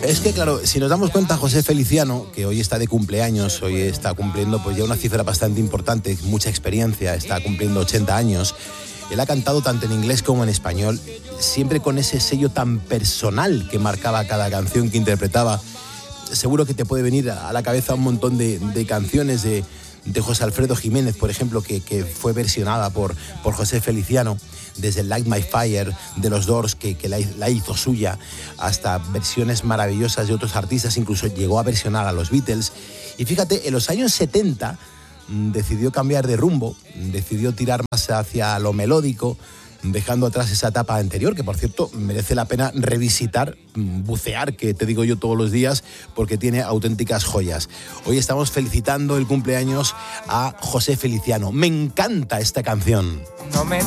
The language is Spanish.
Es que claro, si nos damos cuenta, José Feliciano, que hoy está de cumpleaños, hoy está cumpliendo pues ya una cifra bastante importante, mucha experiencia, está cumpliendo 80 años. Él ha cantado tanto en inglés como en español, siempre con ese sello tan personal que marcaba cada canción que interpretaba. Seguro que te puede venir a la cabeza un montón de canciones de José Alfredo Jiménez, por ejemplo, que fue versionada por José Feliciano, desde Light My Fire de los Doors, que la hizo suya, hasta versiones maravillosas de otros artistas, incluso llegó a versionar a los Beatles. Y fíjate, en los años 70 decidió cambiar de rumbo, decidió tirar más hacia lo melódico, dejando atrás esa etapa anterior, que por cierto merece la pena revisitar, bucear, que te digo yo todos los días, porque tiene auténticas joyas. Hoy estamos felicitando el cumpleaños a José Feliciano. Me encanta esta canción. No me